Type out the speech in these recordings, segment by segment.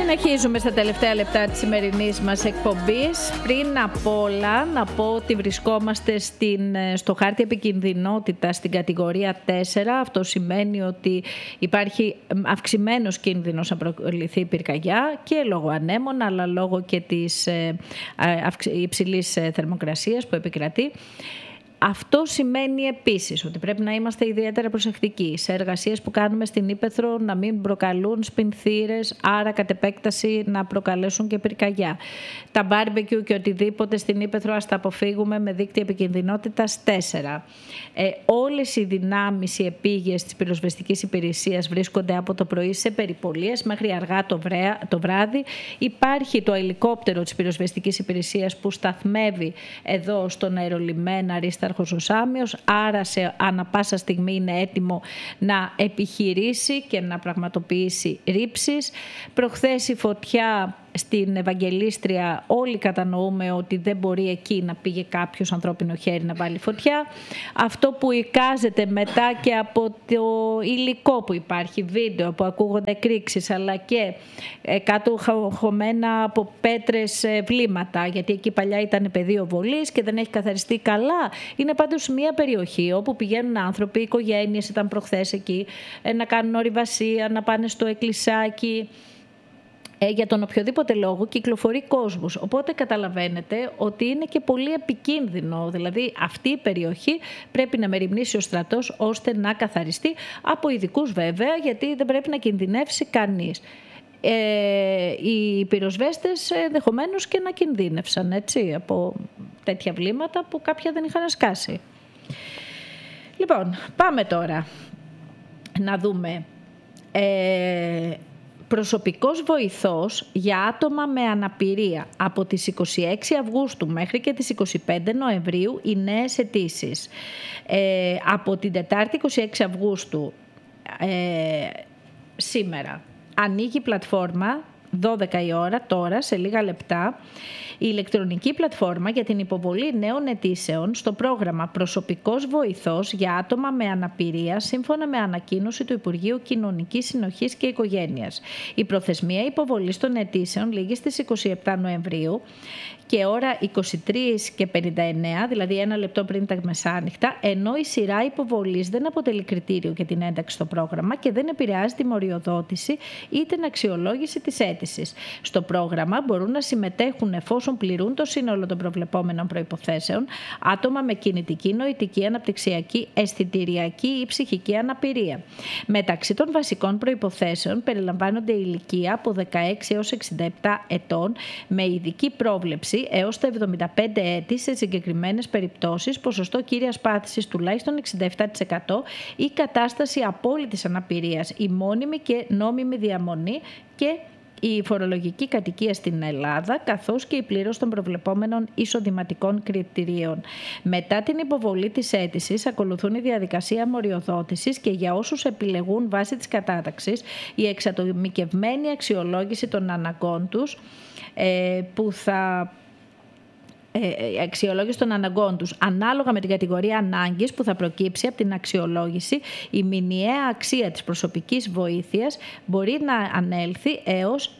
Συνεχίζουμε στα τελευταία λεπτά της σημερινής μας εκπομπής. Πριν απ' όλα να πω ότι βρισκόμαστε στο χάρτη επικινδυνότητα στην κατηγορία 4. Αυτό σημαίνει ότι υπάρχει αυξημένος κίνδυνος να προκληθεί πυρκαγιά και λόγω ανέμων, αλλά λόγω και της υψηλής θερμοκρασίας που επικρατεί. Αυτό σημαίνει επίσης ότι πρέπει να είμαστε ιδιαίτερα προσεκτικοί σε εργασίες που κάνουμε στην ύπαιθρο, να μην προκαλούν σπινθήρες, άρα κατ' επέκταση να προκαλέσουν και πυρκαγιά. Τα μπάρμπεκιου και οτιδήποτε στην ύπαιθρο ας τα αποφύγουμε με δίκτυα επικινδυνότητας 4. Όλες οι δυνάμεις, οι επίγειες της πυροσβεστικής υπηρεσίας βρίσκονται από το πρωί σε περιπολίες μέχρι αργά το βράδυ. Υπάρχει το ελικόπτερο της πυροσβεστικής υπηρεσίας που σταθμεύει εδώ στον αερολιμένα Αρίσταρχος ο Σάμιος, άρα σε ανά πάσα στιγμή είναι έτοιμο να επιχειρήσει και να πραγματοποιήσει ρήψεις. Προχθές η φωτιά στην Ευαγγελίστρια, όλοι κατανοούμε ότι δεν μπορεί εκεί να πήγε κάποιος ανθρώπινο χέρι να βάλει φωτιά. Αυτό που εικάζεται μετά και από το υλικό που υπάρχει, βίντεο που ακούγονται εκρήξεις, αλλά και κάτω χωμένα από πέτρες βλήματα, γιατί εκεί παλιά ήταν πεδίο βολής και δεν έχει καθαριστεί καλά. Είναι πάντως μια περιοχή όπου πηγαίνουν άνθρωποι, οικογένειες ήταν προχθές εκεί, να κάνουν ορειβασία, να πάνε στο εκκλησάκι. Για τον οποιοδήποτε λόγο κυκλοφορεί κόσμος. Οπότε καταλαβαίνετε ότι είναι και πολύ επικίνδυνο. Δηλαδή αυτή η περιοχή πρέπει να μεριμνήσει ο στρατός ώστε να καθαριστεί από ειδικούς βέβαια, γιατί δεν πρέπει να κινδυνεύσει κανείς. Οι πυροσβέστες ενδεχομένως και να κινδύνευσαν έτσι, από τέτοια βλήματα που κάποια δεν είχαν σκάσει. Λοιπόν, πάμε τώρα να δούμε... Προσωπικός βοηθός για άτομα με αναπηρία από τις 26 Αυγούστου μέχρι και τις 25 Νοεμβρίου οι νέες αιτήσεις. Από την Τετάρτη 26 Αυγούστου σήμερα ανοίγει η πλατφόρμα 12 η ώρα τώρα σε λίγα λεπτά, η ηλεκτρονική πλατφόρμα για την υποβολή νέων αιτήσεων στο πρόγραμμα Προσωπικός Βοηθός για άτομα με αναπηρία σύμφωνα με ανακοίνωση του Υπουργείου Κοινωνικής Συνοχής και Οικογένειας. Η προθεσμία υποβολής των αιτήσεων λήγει στις 27 Νοεμβρίου και ώρα 23:59, δηλαδή ένα λεπτό πριν τα μεσάνυχτα, ενώ η σειρά υποβολής δεν αποτελεί κριτήριο για την ένταξη στο πρόγραμμα και δεν επηρεάζει τη μοριοδότηση ή την αξιολόγηση της αίτησης. Στο πρόγραμμα μπορούν να συμμετέχουν, εφόσον πληρούν το σύνολο των προβλεπόμενων προϋποθέσεων, άτομα με κινητική, νοητική, αναπτυξιακή, αισθητηριακή ή ψυχική αναπηρία. Μεταξύ των βασικών προϋποθέσεων περιλαμβάνονται η ηλικία από 16 έως 67 ετών με ειδική πρόβλεψη έως τα 75 έτη σε συγκεκριμένες περιπτώσεις, ποσοστό κύριας πάθησης τουλάχιστον 67% ή κατάσταση απόλυτης αναπηρίας, η μόνιμη και νόμιμη διαμονή και η φορολογική κατοικία στην Ελλάδα, καθώς και η πλήρωση των προβλεπόμενων εισοδηματικών κριτηρίων. Μετά την υποβολή της αίτησης ακολουθούν η διαδικασία μοριοδότησης και για όσους επιλεγούν βάσει της κατάταξης η εξατομικευμένη αξιολόγηση των αναγκών τους που θα αξιολόγηση των αναγκών τους ανάλογα με την κατηγορία ανάγκης που θα προκύψει από την αξιολόγηση. Η μηνιαία αξία της προσωπικής βοήθειας μπορεί να ανέλθει έως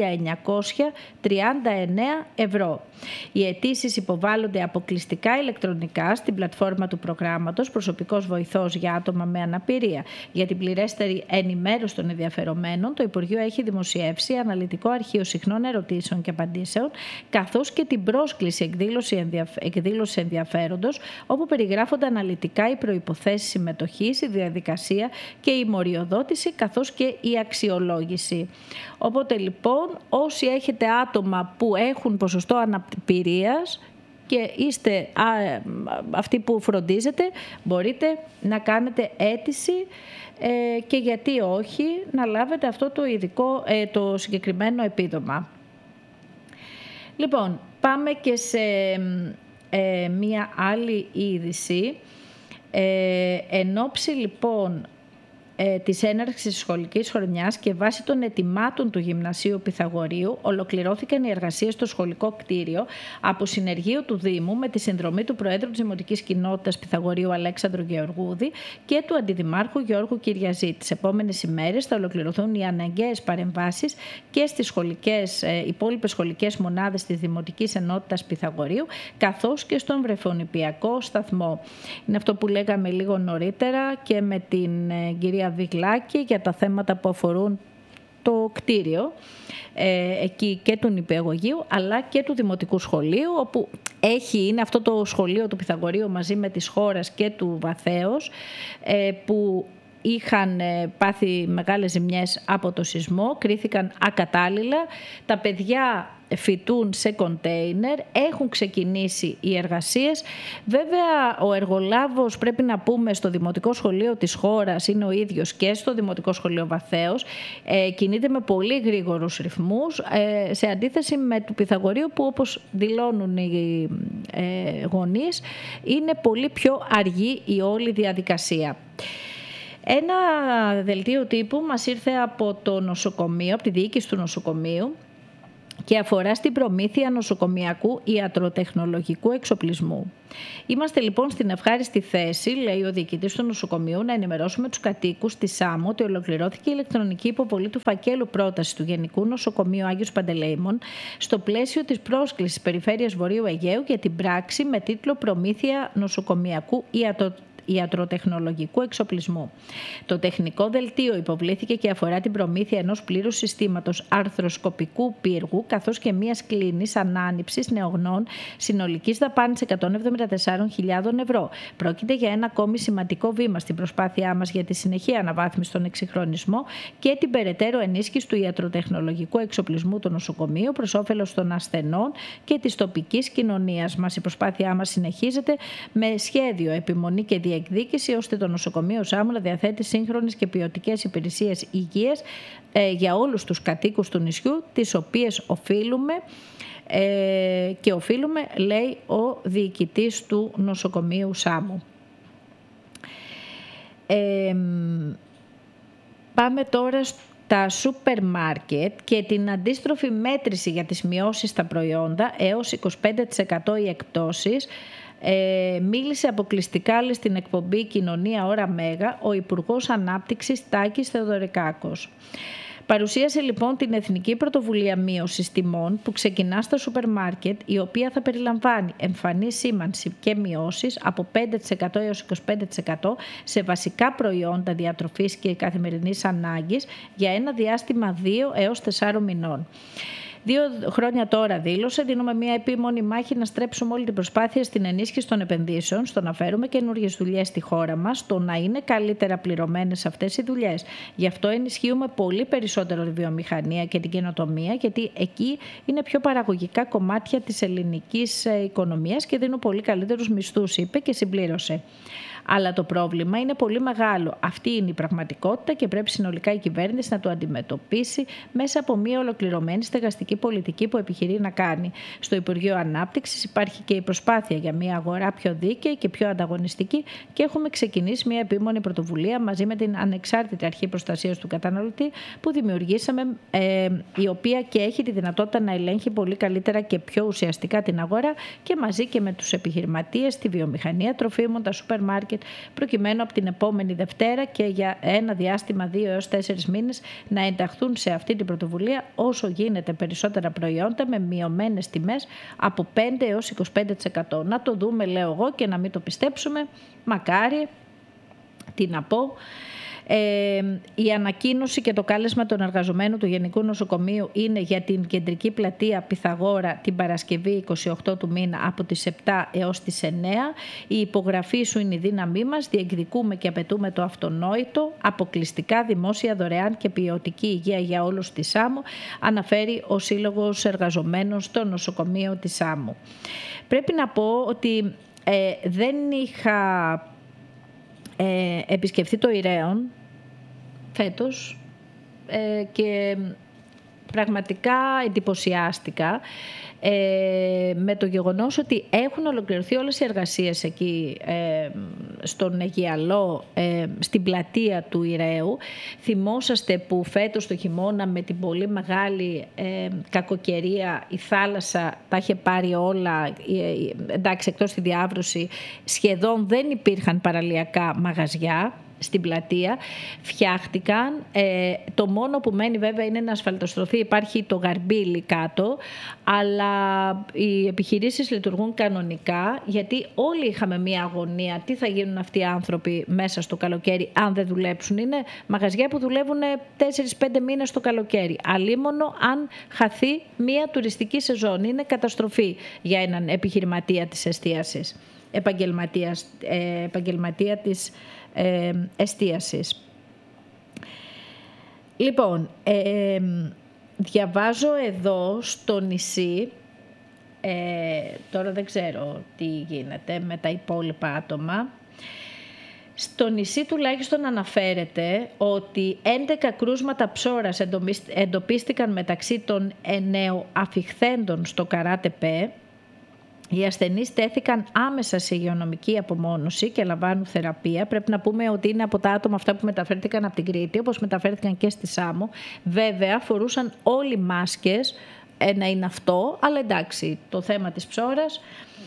1.939 ευρώ. Οι αιτήσεις υποβάλλονται αποκλειστικά ηλεκτρονικά στην πλατφόρμα του προγράμματος Προσωπικός Βοηθός για άτομα με αναπηρία. Για την πληρέστερη ενημέρωση των ενδιαφερομένων, το Υπουργείο έχει δημοσιεύσει αναλυτικό αρχείο συχνών ερωτήσεων και απαντήσεων, καθώς και την πρόσκληση εκδήλωση ενδιαφέροντος, όπου περιγράφονται αναλυτικά οι προϋποθέσεις συμμετοχής, η διαδικασία και η μοριοδότηση, καθώς και η αξιολόγηση. Οπότε λοιπόν, όσοι έχετε άτομα που έχουν ποσοστό αναπηρίας και είστε αυτοί που φροντίζετε, μπορείτε να κάνετε αίτηση και γιατί όχι να λάβετε αυτό το συγκεκριμένο επίδομα. Λοιπόν, πάμε και σε μία άλλη είδηση. Εν ώψη λοιπόν της έναρξης της σχολικής χρονιάς και βάσει των ετοιμάτων του Γυμνασίου Πυθαγορείου ολοκληρώθηκαν οι εργασίες στο σχολικό κτίριο από συνεργείο του Δήμου με τη συνδρομή του Προέδρου της Δημοτικής Κοινότητας Πυθαγορείου Αλέξανδρου Γεωργούδη και του Αντιδημάρχου Γιώργου Κυριαζή. Τις επόμενες ημέρες θα ολοκληρωθούν οι αναγκαίες παρεμβάσεις και στις υπόλοιπες σχολικές μονάδες της Δημοτικής Ενότητας Πυθαγορείου καθώς και στον βρεφονιπιακό σταθμό. Είναι αυτό που λέγαμε λίγο νωρίτερα και με την κυρία Βιγλάκη για τα θέματα που αφορούν το κτίριο εκεί και του νηπιαγωγείου αλλά και του Δημοτικού Σχολείου, όπου είναι αυτό το σχολείο του Πυθαγορείου μαζί με της Χώρας και του Βαθέως που είχαν πάθει μεγάλες ζημιές από το σεισμό, κρίθηκαν ακατάλληλα. Τα παιδιά φοιτούν σε κοντέινερ, έχουν ξεκινήσει οι εργασίες. Βέβαια ο εργολάβος, πρέπει να πούμε, στο Δημοτικό Σχολείο της Χώρας είναι ο ίδιος και στο Δημοτικό Σχολείο Βαθέως, κινείται με πολύ γρήγορους ρυθμούς σε αντίθεση με του Πυθαγορείου που, όπως δηλώνουν οι γονείς, είναι πολύ πιο αργή η όλη διαδικασία. Ένα δελτίο τύπου μας ήρθε από το νοσοκομείο, από τη διοίκηση του νοσοκομείου και αφορά στην προμήθεια νοσοκομιακού ιατροτεχνολογικού εξοπλισμού. Είμαστε λοιπόν στην ευχάριστη θέση, λέει ο διοικητής του νοσοκομείου, να ενημερώσουμε τους κατοίκους της ΣΑΜΟ ότι ολοκληρώθηκε η ηλεκτρονική υποβολή του φακέλου πρότασης του Γενικού Νοσοκομείου Άγιος Παντελεήμων στο πλαίσιο της πρόσκλησης Περιφέρειας Βορείου Αιγαίου για την πράξη με τίτλο «Προμήθεια νοσοκομιακού ιατροτεχνολογικού εξοπλισμού». Το τεχνικό δελτίο υποβλήθηκε και αφορά την προμήθεια ενός πλήρους συστήματος αρθροσκοπικού πύργου καθώς και μιας κλίνης ανάνυψης νεογνών συνολικής δαπάνης 174.000 ευρώ. Πρόκειται για ένα ακόμη σημαντικό βήμα στην προσπάθειά μας για τη συνεχή αναβάθμιση στον εξυγχρονισμό και την περαιτέρω ενίσχυση του ιατροτεχνολογικού εξοπλισμού του νοσοκομείου προς όφελος των ασθενών και της τοπικής κοινωνίας μας. Η προσπάθειά μας συνεχίζεται με σχέδιο, επιμονή και διεκδίκηση ώστε το νοσοκομείο ΣΑΜΟ να διαθέτει σύγχρονες και ποιοτικές υπηρεσίες υγείας για όλους τους κατοίκους του νησιού, τις οποίες οφείλουμε, λέει ο διοικητής του νοσοκομείου ΣΑΜΟ. Πάμε τώρα στα σούπερ μάρκετ και την αντίστροφη μέτρηση για τις μειώσεις στα προϊόντα έως 25% οι εκπτώσεις. Μίλησε αποκλειστικά στην εκπομπή Κοινωνία Ώρα Μέγα ο Υπουργός Ανάπτυξης Τάκης Θεοδωρικάκος. Παρουσίασε λοιπόν την Εθνική Πρωτοβουλία Μείωσης Τιμών που ξεκινά στα σούπερ μάρκετ, η οποία θα περιλαμβάνει εμφανή σήμανση και μειώσεις από 5% έως 25% σε βασικά προϊόντα διατροφής και καθημερινής ανάγκης για ένα διάστημα 2 έως 4 μηνών. 2 χρόνια τώρα δήλωσε, δίνουμε μια επίμονη μάχη να στρέψουμε όλη την προσπάθεια στην ενίσχυση των επενδύσεων, στο να φέρουμε καινούργιες δουλειές στη χώρα μας, στο να είναι καλύτερα πληρωμένες αυτές οι δουλειές. Γι' αυτό ενισχύουμε πολύ περισσότερο τη βιομηχανία και την καινοτομία, γιατί εκεί είναι πιο παραγωγικά κομμάτια της ελληνικής οικονομίας και δίνουν πολύ καλύτερους μισθούς, είπε και συμπλήρωσε. Αλλά το πρόβλημα είναι πολύ μεγάλο. Αυτή είναι η πραγματικότητα και πρέπει συνολικά η κυβέρνηση να το αντιμετωπίσει μέσα από μια ολοκληρωμένη στεγαστική πολιτική που επιχειρεί να κάνει. Στο Υπουργείο Ανάπτυξης υπάρχει και η προσπάθεια για μια αγορά πιο δίκαιη και πιο ανταγωνιστική και έχουμε ξεκινήσει μια επίμονη πρωτοβουλία μαζί με την Ανεξάρτητη Αρχή Προστασίας του Καταναλωτή που δημιουργήσαμε, η οποία και έχει τη δυνατότητα να ελέγχει πολύ καλύτερα και πιο ουσιαστικά την αγορά και μαζί και με τους επιχειρηματίες, τη βιομηχανία τροφίμων, τα σούπερ μάρκετ, προκειμένου από την επόμενη Δευτέρα και για ένα διάστημα 2 έως 4 μήνες να ενταχθούν σε αυτή την πρωτοβουλία όσο γίνεται περισσότερα προϊόντα με μειωμένες τιμές από 5 έως 25%. Να το δούμε, λέω εγώ, και να μην το πιστέψουμε. Μακάρι, τι να πω. Η ανακοίνωση και το κάλεσμα των εργαζομένων του Γενικού Νοσοκομείου είναι για την κεντρική πλατεία Πυθαγόρα την Παρασκευή 28 του μήνα από τις 7 έως τις 9. Η υπογραφή σου είναι η δύναμή μας. Διεκδικούμε και απαιτούμε το αυτονόητο, αποκλειστικά δημόσια, δωρεάν και ποιοτική υγεία για όλους τη ΣΑΜΟ, αναφέρει ο Σύλλογος Εργαζομένων στο νοσοκομείο της ΣΑΜΟ. Πρέπει να πω ότι δεν είχα επισκεφθεί το Ηραίον φέτος και πραγματικά εντυπωσιάστηκα με το γεγονός ότι έχουν ολοκληρωθεί όλες οι εργασίες εκεί στον Αιγιαλό, στην πλατεία του Ηραίου. Θυμόσαστε που φέτος το χειμώνα με την πολύ μεγάλη κακοκαιρία η θάλασσα τα είχε πάρει όλα, εντάξει, εκτός τη διάβρωση σχεδόν δεν υπήρχαν παραλιακά μαγαζιά στην πλατεία, φτιάχτηκαν. Το μόνο που μένει βέβαια είναι να ασφαλτοστρωθεί, υπάρχει το γαρμπίλι κάτω, αλλά οι επιχειρήσεις λειτουργούν κανονικά, γιατί όλοι είχαμε μία αγωνία τι θα γίνουν αυτοί οι άνθρωποι μέσα στο καλοκαίρι αν δεν δουλέψουν. Είναι μαγαζιά που δουλεύουν 4-5 μήνες το καλοκαίρι, αλίμονο αν χαθεί μία τουριστική σεζόν. Είναι καταστροφή για έναν επιχειρηματία της εστίασης, επαγγελματία της εστίασης. Λοιπόν, διαβάζω εδώ στο νησί, τώρα δεν ξέρω τι γίνεται με τα υπόλοιπα άτομα. Στο νησί τουλάχιστον αναφέρεται ότι 11 κρούσματα ψώρας εντοπίστηκαν μεταξύ των νεοαφιχθέντων στο Καράτεπέ. Οι ασθενείς τέθηκαν άμεσα σε υγειονομική απομόνωση και λαμβάνουν θεραπεία. Πρέπει να πούμε ότι είναι από τα άτομα αυτά που μεταφέρθηκαν από την Κρήτη, όπως μεταφέρθηκαν και στη Σάμο. Βέβαια, φορούσαν όλοι μάσκες, να είναι αυτό, αλλά εντάξει, το θέμα της ψώρας.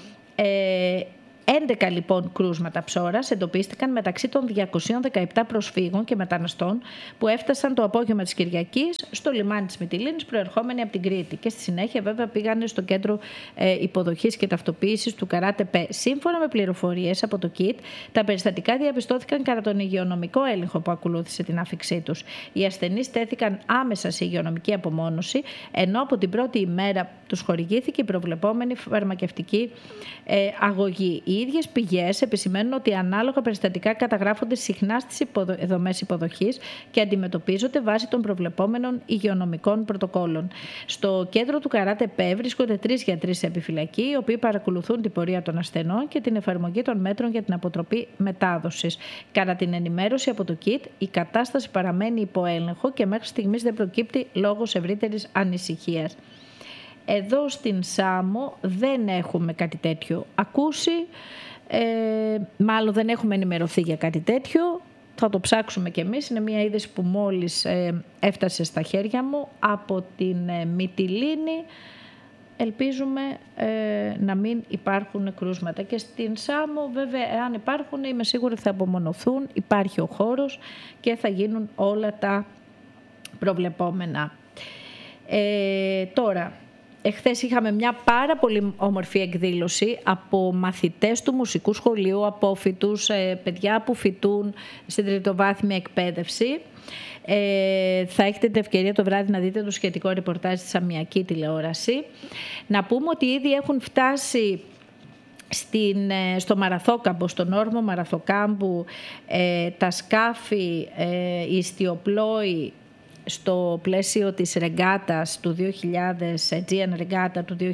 11 λοιπόν κρούσματα ψώρας εντοπίστηκαν μεταξύ των 217 προσφύγων και μεταναστών που έφτασαν το απόγευμα της Κυριακής στο λιμάνι της Μυτιλήνης προερχόμενοι από την Κρήτη, και στη συνέχεια βέβαια πήγανε στο κέντρο υποδοχής και ταυτοποίησης του Καράτεπέ. Σύμφωνα με πληροφορίες από το ΚΙΤ, τα περιστατικά διαπιστώθηκαν κατά τον υγειονομικό έλεγχο που ακολούθησε την άφιξή τους. Οι ασθενείς τέθηκαν άμεσα σε υγειονομική απομόνωση, ενώ από την πρώτη ημέρα τους χορηγήθηκε η προβλεπόμενη φαρμακευτική αγωγή. Οι ίδιες πηγές επισημαίνουν ότι ανάλογα περιστατικά καταγράφονται συχνά στις δομές υποδοχής και αντιμετωπίζονται βάσει των προβλεπόμενων υγειονομικών πρωτοκόλων. Στο κέντρο του Καράτεπέ βρίσκονται 3 γιατροί σε επιφυλακή, οι οποίοι παρακολουθούν την πορεία των ασθενών και την εφαρμογή των μέτρων για την αποτροπή μετάδοσης. Κατά την ενημέρωση από το ΚΙΤ, η κατάσταση παραμένει υπό έλεγχο και μέχρι στιγμής δεν προκύπτει λόγος ευρύτερης ανησυχίας. Εδώ στην Σάμο δεν έχουμε κάτι τέτοιο ακούσει, μάλλον δεν έχουμε ενημερωθεί για κάτι τέτοιο. Θα το ψάξουμε κι εμείς. Είναι μια είδηση που μόλις έφτασε στα χέρια μου από την Μυτιλήνη. Ελπίζουμε να μην υπάρχουν κρούσματα. Και στην Σάμο βέβαια, αν υπάρχουν, είμαι σίγουρη θα απομονωθούν, υπάρχει ο χώρος και θα γίνουν όλα τα προβλεπόμενα. Τώρα, εχθές είχαμε μια πάρα πολύ όμορφη εκδήλωση από μαθητές του μουσικού σχολείου, απόφοιτους, παιδιά που φοιτούν στην τριτοβάθμια εκπαίδευση. Θα έχετε την ευκαιρία το βράδυ να δείτε το σχετικό ρεπορτάζ στη Σαμιακή τηλεόραση. Να πούμε ότι ήδη έχουν φτάσει στο Μαραθόκαμπο, στον όρμο Μαραθοκάμπου, τα σκάφη, οι ιστιοπλόοι στο πλαίσιο της ρεγκάτας του 2000, Aegean ρεγκάτα του 2026,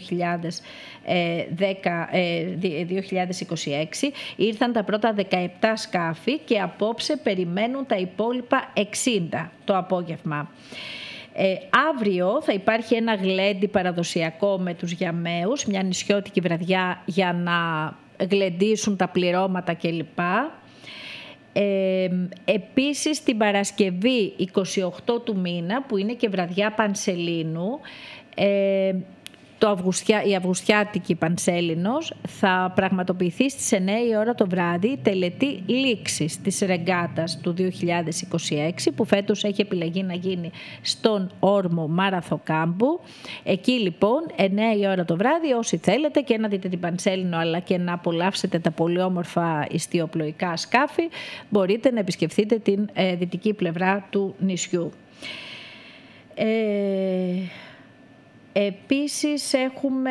ήρθαν τα πρώτα 17 σκάφη και απόψε περιμένουν τα υπόλοιπα 60 το απόγευμα. Αύριο θα υπάρχει ένα γλέντι παραδοσιακό με τους γιαμαίους, μια νησιώτικη βραδιά για να γλεντήσουν τα πληρώματα κλπ. Επίσης την Παρασκευή 28 του μήνα, που είναι και βραδιά Πανσελίνου, η Αυγουστιάτικη Πανσέλινος, θα πραγματοποιηθεί στις 9 η ώρα το βράδυ τελετή λήξης της ρεγκάτας του 2026, που φέτος έχει επιλεγεί να γίνει στον όρμο Μαραθοκάμπου. Εκεί λοιπόν 9 η ώρα το βράδυ, όσοι θέλετε και να δείτε την Πανσέλινο αλλά και να απολαύσετε τα πολύ όμορφα ιστιοπλοϊκά σκάφη, μπορείτε να επισκεφθείτε την δυτική πλευρά του νησιού. Επίσης έχουμε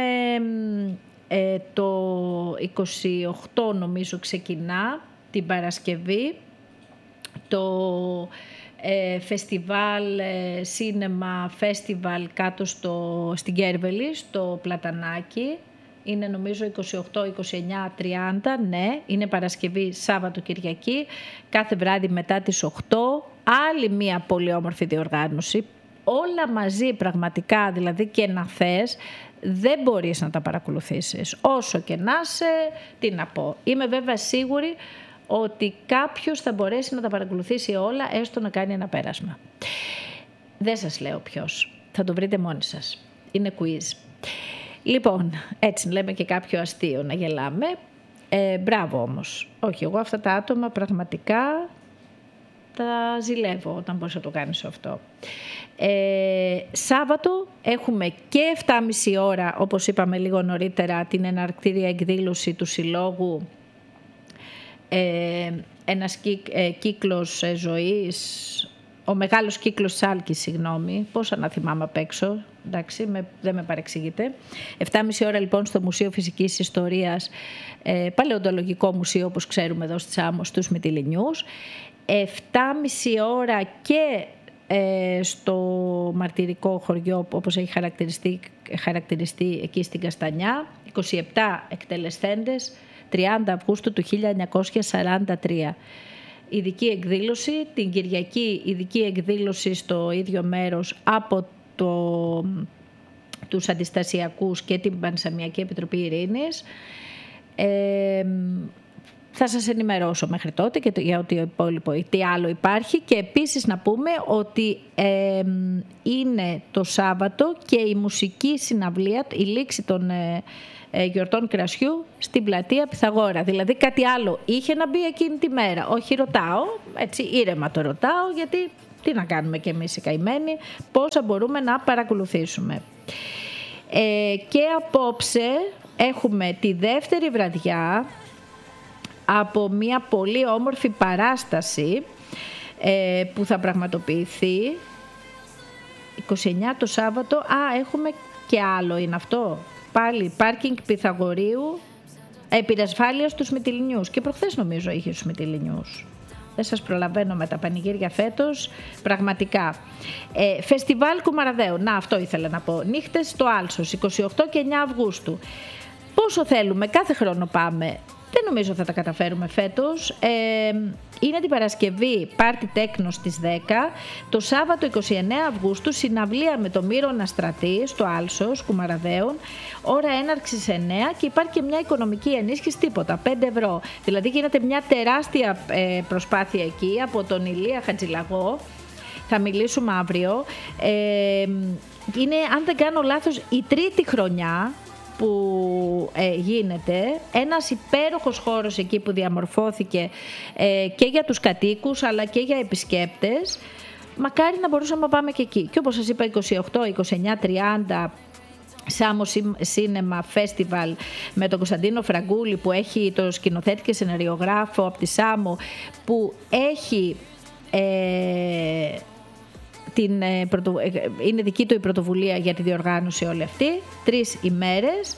το 28 νομίζω ξεκινά την Παρασκευή το φεστιβάλ, Cinema Festival κάτω στην Κέρβελη, στο Πλατανάκι. Είναι νομίζω 28, 29, 30, ναι, είναι Παρασκευή, Σάββατο, Κυριακή, κάθε βράδυ μετά τις 8. Άλλη μια πολύ όμορφη διοργάνωση. όλα μαζί πραγματικά, δηλαδή και να θες, δεν μπορείς να τα παρακολουθήσεις. Όσο και να είσαι, τι να πω. Είμαι βέβαια σίγουρη ότι κάποιος θα μπορέσει να τα παρακολουθήσει όλα, έστω να κάνει ένα πέρασμα. Δεν σας λέω ποιος. Θα το βρείτε μόνοι σας. Είναι quiz. Λοιπόν, έτσι λέμε και κάποιο αστείο να γελάμε. Μπράβο όμως. Όχι, εγώ αυτά τα άτομα πραγματικά τα ζηλεύω όταν μπορείς να το κάνεις αυτό. Σάββατο έχουμε και 7,5 ώρα, όπως είπαμε λίγο νωρίτερα, την εναρκτήρια εκδήλωση του Συλλόγου, ένας κύκλος ζωής, ο μεγάλος κύκλος της Άλκης, συγγνώμη, πώς να θυμάμαι απ' έξω, εντάξει, δεν με παρεξηγείτε. 7,5 ώρα λοιπόν στο Μουσείο Φυσικής Ιστορίας, παλαιοντολογικό μουσείο όπως ξέρουμε εδώ στη Σάμο, στους Μυτιληνιούς. 7,5 ώρα και στο μαρτυρικό χωριό, όπως έχει χαρακτηριστεί εκεί στην Καστανιά, 27 εκτελεσθέντες, 30 Αυγούστου του 1943. Ειδική εκδήλωση, την Κυριακή ειδική εκδήλωση στο ίδιο μέρος από τους αντιστασιακούς και την Πανσαμιακή Επιτροπή Ειρήνης. Θα σας ενημερώσω μέχρι τότε και για ό,τι υπόλοιπο, τι άλλο υπάρχει. Και επίσης να πούμε ότι είναι το Σάββατο και η μουσική συναυλία, η λήξη των γιορτών κρασιού στην πλατεία Πυθαγόρα. Δηλαδή κάτι άλλο είχε να μπει εκείνη τη μέρα. Όχι, ρωτάω, έτσι ήρεμα το ρωτάω, γιατί τι να κάνουμε κι εμείς οι καημένοι, πόσα μπορούμε να παρακολουθήσουμε. Και απόψε έχουμε τη δεύτερη βραδιά από μια πολύ όμορφη παράσταση που θα πραγματοποιηθεί 29 το Σάββατο. Έχουμε και άλλο, είναι αυτό. Πάλι πάρκινγκ Πυθαγορείου, πυρασφάλεια στους Μυτιληνιούς. Και προχθές νομίζω είχε στους Μυτιληνιούς. Δεν σας προλαβαίνω με τα πανηγύρια φέτος, πραγματικά. Φεστιβάλ Κουμαραδέου, να αυτό ήθελα να πω. Νύχτες στο Άλσος, 28 και 9 Αυγούστου. Πόσο θέλουμε, κάθε χρόνο πάμε. Δεν νομίζω θα τα καταφέρουμε φέτος. Είναι την Παρασκευή πάρτι τέκνο στις 10. Το Σάββατο 29 Αυγούστου συναυλία με το Μύρονα Στρατή στο Άλσος Κουμαραδέων. Ώρα έναρξης 9 και υπάρχει και μια οικονομική ενίσχυση τίποτα, 5 ευρώ. Δηλαδή γίνεται μια τεράστια προσπάθεια εκεί από τον Ηλία Χατζηλαγό. Θα μιλήσουμε αύριο. Είναι, αν δεν κάνω λάθος, η τρίτη χρονιά που γίνεται, ένας υπέροχος χώρος εκεί που διαμορφώθηκε και για τους κατοίκους αλλά και για επισκέπτες. Μακάρι να μπορούσαμε να πάμε και εκεί. Και όπως σας είπα, 28, 29, 30 Σάμο Σίνεμα Φέστιβαλ με τον Κωνσταντίνο Φραγκούλη, που έχει το σκηνοθέτη και σεναριογράφο από τη Σάμο, που έχει είναι δική του η πρωτοβουλία για τη διοργάνωση όλη αυτή, 3 ημέρες.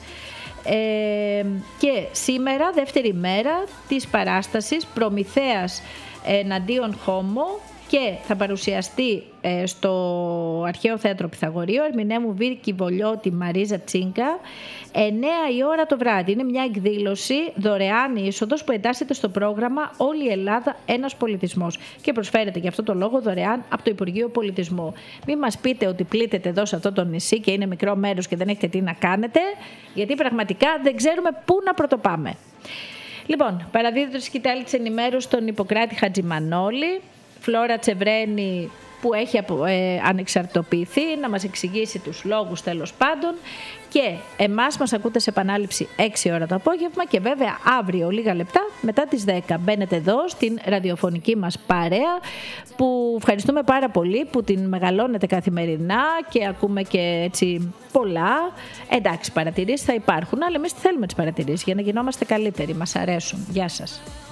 Και σήμερα, δεύτερη μέρα της παράστασης Προμηθέας εναντίον Χόμο, και θα παρουσιαστεί στο Αρχαίο Θέατρο Πυθαγορείου, ερμηνεύουν Βίρκη Βολιώτη, Μαρίζα Τσίνκα, 9 η ώρα το βράδυ. Είναι μια εκδήλωση δωρεάν είσοδος που εντάσσεται στο πρόγραμμα Όλη η Ελλάδα ένας πολιτισμός και προσφέρεται για αυτό το λόγο δωρεάν από το Υπουργείο Πολιτισμού. Μην μας πείτε ότι πλήττετε εδώ σε αυτό το νησί και είναι μικρό μέρος και δεν έχετε τι να κάνετε, γιατί πραγματικά δεν ξέρουμε πού να πρωτοπάμε. Λοιπόν, παραδίδω τη σκητάλη της ενημέρωσης στον Ιπποκράτη Χατζημανόλη, Φλόρα Τσεβρένη, που έχει ανεξαρτοποιηθεί, να μας εξηγήσει τους λόγους τέλος πάντων, και εμάς μας ακούτε σε επανάληψη 6 ώρα το απόγευμα, και βέβαια αύριο λίγα λεπτά μετά τις 10 μπαίνετε εδώ στην ραδιοφωνική μας παρέα, που ευχαριστούμε πάρα πολύ που την μεγαλώνετε καθημερινά και ακούμε και έτσι πολλά. Εντάξει, παρατηρήσεις θα υπάρχουν, αλλά εμείς θέλουμε τις παρατηρήσεις για να γινόμαστε καλύτεροι, μας αρέσουν. Γεια σας.